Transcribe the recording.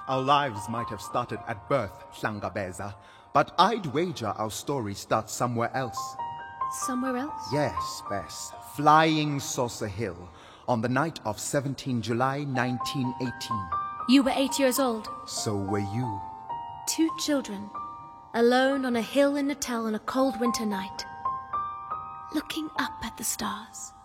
Our lives might have started at birth, Hlangabeza, but I'd wager our story starts somewhere else. Somewhere else? Yes, Bess. Flying Saucer Hill, on the night of 17 July 1918. You were 8 years old. So were you. 2 children, alone on a hill in Natal on a cold winter night, looking up at the stars.